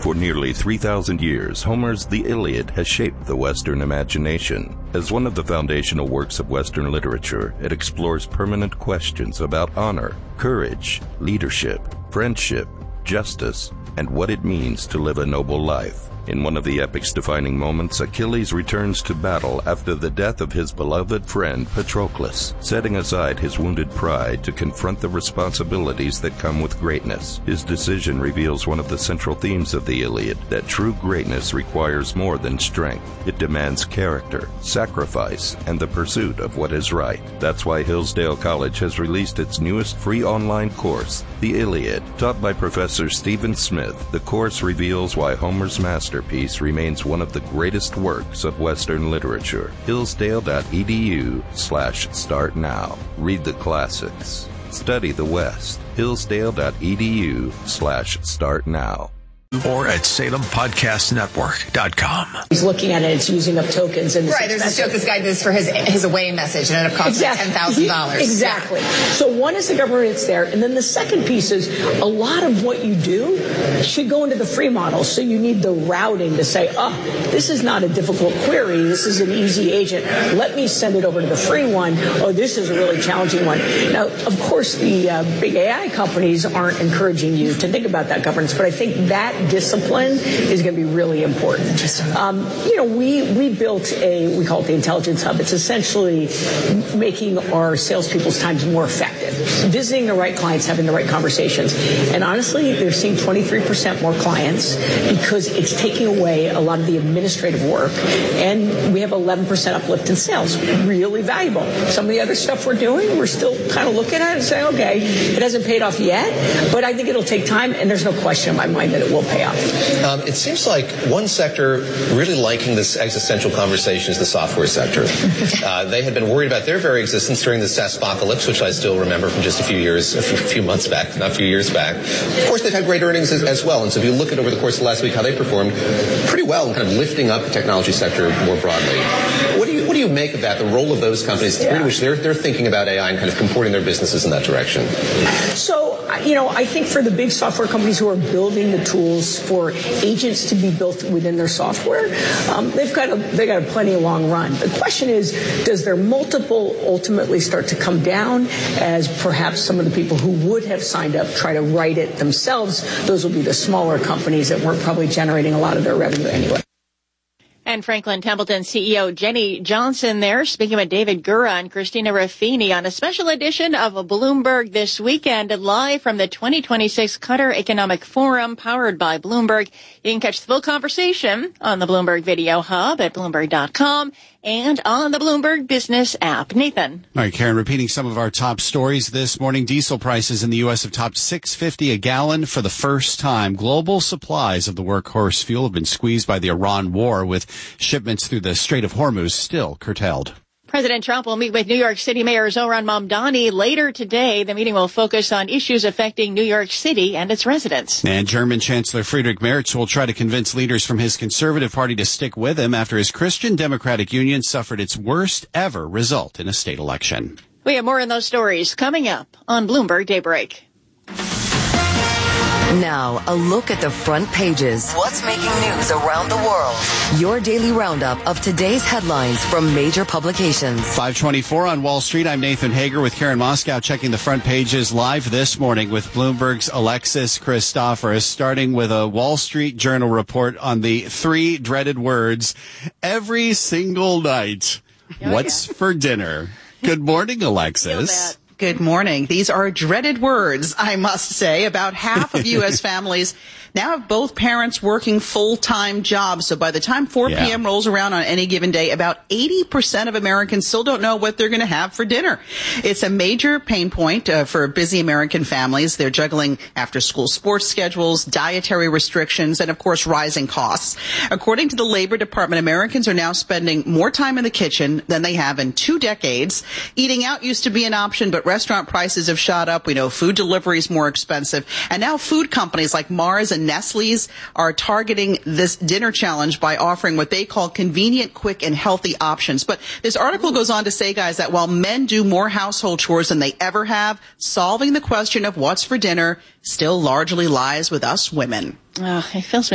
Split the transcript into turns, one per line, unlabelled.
For nearly 3,000 years, Homer's The Iliad has shaped the Western imagination. As one of the foundational works of Western literature, it explores permanent questions about honor, courage, leadership, friendship, justice, and what it means to live a noble life. In one of the epic's defining moments, Achilles returns to battle after the death of his beloved friend Patroclus, setting aside his wounded pride to confront the responsibilities that come with greatness. His decision reveals one of the central themes of the Iliad, that true greatness requires more than strength. It demands character, sacrifice, and the pursuit of what is right. That's why Hillsdale College has released its newest free online course, The Iliad. Taught by Professor Stephen Smith, the course reveals why Homer's masterpiece remains one of the greatest works of Western literature. Hillsdale.edu/start now. Read the classics. Study the West. Hillsdale.edu/start now.
Or at SalemPodcastNetwork.com.
He's looking at it, it's using up tokens. And
right, there's a joke, this guy did this for his away message, and it ended up costing $10,000.
Exactly. So one is the government, it's there. And then the second piece is a lot of what you do should go into the free model. So you need the routing to say, this is not a difficult query. This is an easy agent. Let me send it over to the free one. Oh, this is a really challenging one. Now, of course, the big AI companies aren't encouraging you to think about that governance, but I think that discipline is going to be really important.
Interesting.
We built we call it the Intelligence Hub. It's essentially making our salespeople's times more effective, visiting the right clients, having the right conversations. And honestly, they're seeing 23% more clients because it's taking away a lot of the administrative work. And we have 11% uplift in sales. Really valuable. Some of the other stuff we're doing, we're still kind of looking at it and saying, okay, it hasn't paid off yet, but I think it'll take time, and there's no question in my mind that it will pay off.
It seems like one sector really liking this existential conversation is the software sector. They had been worried about their very existence during the SaaSpocalypse, which I still remember from just a few months back, not a few years back. Of course, they've had great earnings as well. And so if you look at over the course of last week how they performed, pretty well in kind of lifting up the technology sector more broadly. What do you make of that, the role of those companies, the degree to which they're thinking about AI and kind of comporting their businesses in that direction? So,
I think for the big software companies who are building the tools for agents to be built within their software, they've got a plenty long run. The question is, does their multiple ultimately start to come down as perhaps some of the people who would have signed up try to write it themselves? Those will be the smaller companies that weren't probably generating a lot of their revenue anyway.
And Franklin Templeton CEO Jenny Johnson there, speaking with David Gura and Christina Raffini on a special edition of Bloomberg This Weekend, live from the 2026 Qatar Economic Forum, powered by Bloomberg. You can catch the full conversation on the Bloomberg Video Hub at Bloomberg.com and on the Bloomberg Business app. Nathan.
All right, Karen, repeating some of our top stories this morning. Diesel prices in the U.S. have topped $6.50 a gallon for the first time. Global supplies of the workhorse fuel have been squeezed by the Iran war, with shipments through the Strait of Hormuz still curtailed.
President Trump will meet with New York City Mayor Zohran Mamdani later today. The meeting will focus on issues affecting New York City and its residents.
And German Chancellor Friedrich Merz will try to convince leaders from his Conservative Party to stick with him after his Christian Democratic Union suffered its worst ever result in a state election.
We have more on those stories coming up on Bloomberg Daybreak.
Now, a look at the front pages. What's making news around the world? Your daily roundup of today's headlines from major publications.
5:24 on Wall Street. I'm Nathan Hager with Karen Moscow, checking the front pages live this morning with Bloomberg's Alexis Christoforous, starting with a Wall Street Journal report on the three dreaded words every single night. What's for dinner? Good morning, Alexis.
Good morning. These are dreaded words, I must say. About half of U.S. families now have both parents working full-time jobs. So by the time 4 p.m. rolls around on any given day, about 80% of Americans still don't know what they're going to have for dinner. It's a major pain point for busy American families. They're juggling after-school sports schedules, dietary restrictions, and, of course, rising costs. According to the Labor Department, Americans are now spending more time in the kitchen than they have in 2 decades. Eating out used to be an option, but restaurant prices have shot up. We know food delivery is more expensive. And now food companies like Mars and Nestle's are targeting this dinner challenge by offering what they call convenient, quick, and healthy options. But this article goes on to say, guys, that while men do more household chores than they ever have, solving the question of what's for dinner still largely lies with us women.
It feels